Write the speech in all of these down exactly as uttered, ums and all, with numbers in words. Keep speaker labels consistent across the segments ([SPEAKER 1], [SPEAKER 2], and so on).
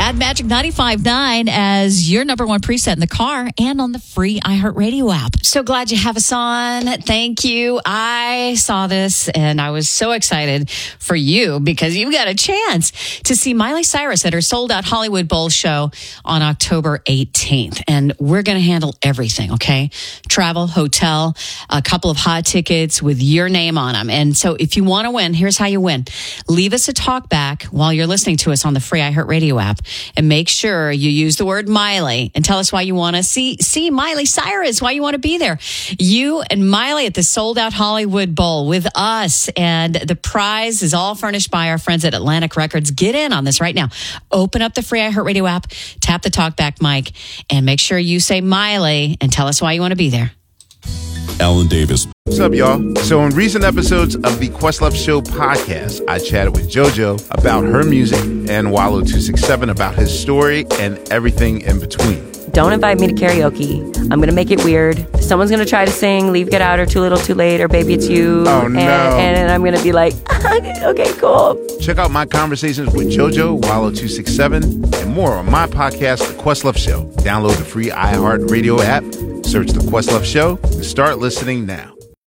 [SPEAKER 1] Add Magic ninety-five point nine as your number one preset in the car and on the free iHeartRadio app. So glad you have us on. Thank you. I saw this and I was so excited for you because you got a chance to see Miley Cyrus at her Sold Out Hollywood Bowl show on October eighteenth. And we're going to handle everything, okay? Travel, hotel, a couple of hot tickets with your name on them. And so if you want to win, here's how you win. Leave us a talk back while you're listening to us on the free iHeartRadio app and make sure you use the word Miley and tell us why you want to see, see Miley Cyrus, why you want to be there. You and Miley at the Sold Out Hollywood Bowl with us. And the prize is all furnished by our friends at Atlantic Records. Get in on this right now. Open up the free iHeartRadio app, tap the talkback mic, and make sure you say Miley and tell us why you want to be there.
[SPEAKER 2] Alan Davis.
[SPEAKER 3] What's up, y'all? So in recent episodes of the Questlove Show podcast, I chatted with JoJo about her music and Wallow two sixty-seven about his story and everything in between.
[SPEAKER 4] Don't invite me to karaoke. I'm going to make it weird. Someone's going to try to sing Leave, Get Out, or Too Little, Too Late, or Baby It's You.
[SPEAKER 3] Oh, no.
[SPEAKER 4] And, and I'm going to be like, okay, cool.
[SPEAKER 3] Check out my conversations with JoJo, Wallow two sixty-seven, and more on my podcast, The Questlove Show. Download the free iHeartRadio app, search The Questlove Show, and start listening now.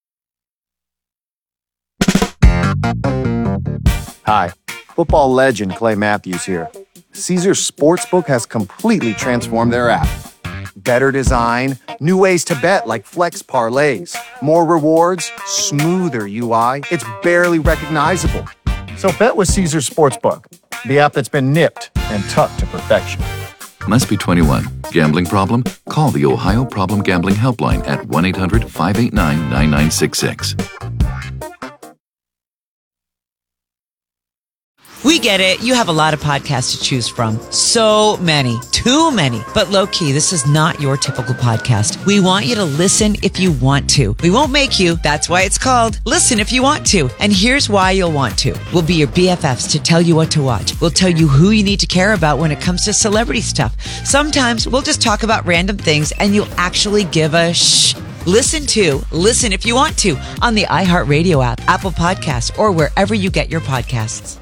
[SPEAKER 5] Hi, football legend Clay Matthews here. Caesars Sportsbook has completely transformed their app. Better design, new ways to bet like flex parlays, more rewards, smoother U I. It's barely recognizable. So bet with Caesars Sportsbook, the app that's been nipped and tucked to perfection.
[SPEAKER 6] Must be twenty-one. Gambling problem? Call the Ohio Problem Gambling Helpline at one eight hundred five eight nine nine nine six six.
[SPEAKER 7] We get it. You have a lot of podcasts to choose from. So many. Too many. But low-key, this is not your typical podcast. We want you to listen if you want to. We won't make you. That's why it's called Listen If You Want To. And here's why you'll want to. We'll be your B F Fs to tell you what to watch. We'll tell you who you need to care about when it comes to celebrity stuff. Sometimes we'll just talk about random things and you'll actually give a shh. Listen to Listen If You Want To on the iHeartRadio app, Apple Podcasts, or wherever you get your podcasts.